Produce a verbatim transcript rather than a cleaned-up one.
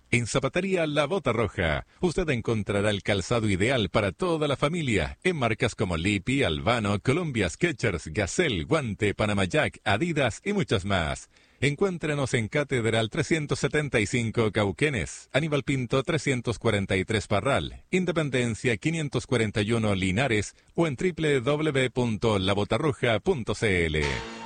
En Zapatería La Bota Roja, usted encontrará el calzado ideal para toda la familia, en marcas como Lipi, Albano, Columbia, Skechers, Gazelle, Guante, Panama Jack, Adidas y muchas más. Encuéntrenos en Catedral trescientos setenta y cinco Cauquenes, Aníbal Pinto trescientos cuarenta y tres Parral, Independencia quinientos cuarenta y uno Linares o en doble u doble u doble u punto la botarroja punto c l.